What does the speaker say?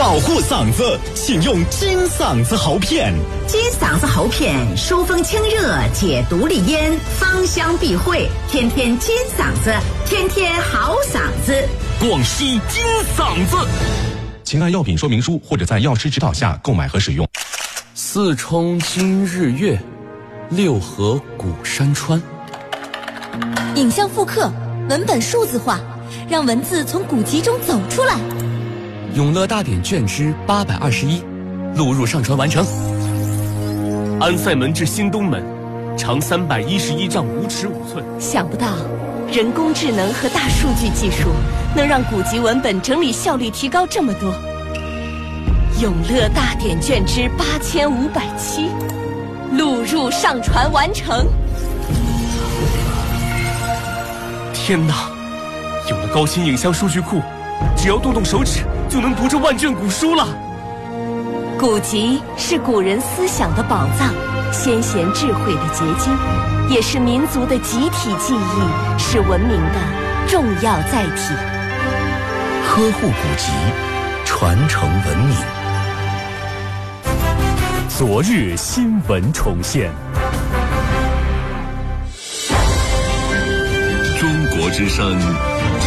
保护嗓子，请用金嗓子喉片。 金嗓子喉片疏风清热，解毒利咽，芳香避秽，天天金嗓子，天天好嗓子。 广西金嗓子。 请按药品说明书或者在药师指导下购买和使用。 四冲今日月，六合古山川。 影像复刻，文本数字化，让文字从古籍中走出来。 永乐大典卷之821，录入上传完成。安塞门至新东门，长311丈5尺5寸。 想不到，人工智能和大数据技术能让古籍文本整理效率提高这么多。永乐大典卷之8507，录入上传完成。 天哪！有了高清影像数据库，只要动动手指就能读这万卷古书了。 古籍是古人思想的宝藏，先贤智慧的结晶，也是民族的集体记忆，是文明的重要载体。 呵护古籍，传承文明。 昨日新闻重现。 中国之声。